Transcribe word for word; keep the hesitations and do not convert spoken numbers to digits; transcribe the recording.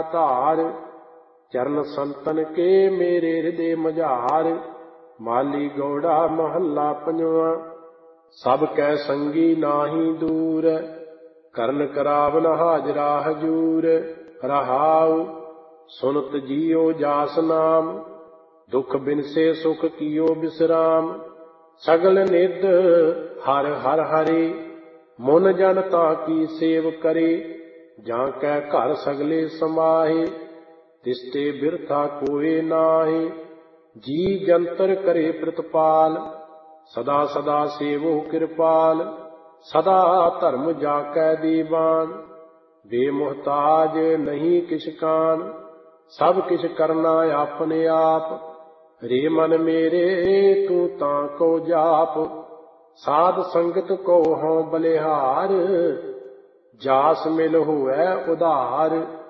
ਧਾਰ। ਚਰਨ ਸੰਤਨ ਕੇ ਮੇਰੇ ਹਿਰਦੇ ਮਝਾਰ। ਮਾਲੀ ਗੌੜਾ ਮਹੱਲਾ ਪੰਜਵਾਂ। ਸਭ ਕੈ ਸੰਗੀ ਨਾਹੀ ਦੂਰ। ਕਰਨ ਕਰਾਵਨ ਹਾਜ਼ਰਾ ਹਜੂਰ। ਰਹਾਉ ਸੁਨਤ ਜੀਉ ਜਾਸ ਨਾਮ। ਦੁਖ ਬਿਨਸੇ ਸੁਖ ਕੀਓ ਬਿਸਰਾਮ। ਸਗਲ ਨਿਧ ਹਰ ਹਰ ਹਰੇ। ਮਨ ਜਨ ਤਾ ਕੀ ਸੇਵ ਕਰੇ। ਜਾਂ ਕੈ ਘਰ ਸਗਲੇ ਸਮਾਹੇ। ਤਿਸਤੇ ਬਿਰਥਾ ਕੋਇ ਨਾਹੀ। ਜੀ ਜੰਤਰ ਕਰੇ ਪ੍ਰਤਪਾਲ। ਸਦਾ ਸਦਾ ਸੇਵੋ ਕਿਰਪਾਲ। ਸਦਾ ਧਰਮ ਜਾ ਕੈ ਦੀਵਾਨ। ਬੇਮੁਹਤਾਜ ਨਹੀਂ ਕਿਛ ਕਾਨ। ਸਭ ਕਿਛ ਕਰਨਾ ਆਪਣੇ ਆਪ। ਰੇ ਮਨ ਮੇਰੇ ਤੂੰ ਤਾਂ ਕੋ ਜਾਪ। ਸਾਧ ਸੰਗਤ ਕੋ ਹਉ ਬਲਿਹਾਰ। ਜਾਸ ਮਿਲ ਹੋਵੈ ਉਧਾਰ।